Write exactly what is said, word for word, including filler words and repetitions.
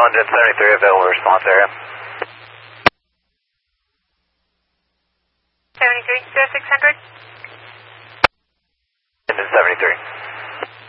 London seventy-three, available response area. seventy-three, zero six hundred. London seventy-three.